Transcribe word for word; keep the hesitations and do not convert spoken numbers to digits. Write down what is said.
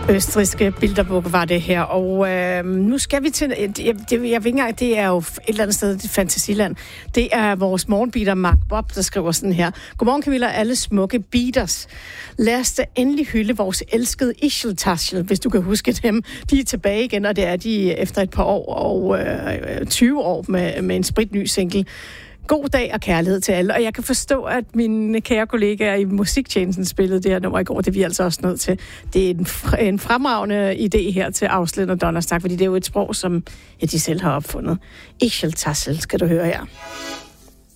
Østrigske Bilderburg var det her, og øh, nu skal vi til, jeg, det, jeg ved ikke engang, det er jo et eller andet sted i Fantasiland. Det er vores morgenbeater Mark Bob, der skriver sådan her. Godmorgen Camilla, alle smukke beaters. Lad os da endelig hylde vores elskede Ischeltaschel, hvis du kan huske dem. De er tilbage igen, og det er de efter et par år og øh, tyve år med, med en spritny single. God dag og kærlighed til alle. Og jeg kan forstå, at mine kære kollegaer i musiktjenesten spillede det her nummer i går. Det er vi altså også nødt til. Det er en, fr- en fremragende idé her til Ausland og Donnerstag, fordi det er jo et sprog, som ja, de selv har opfundet. Ischeltaschel skal du høre her.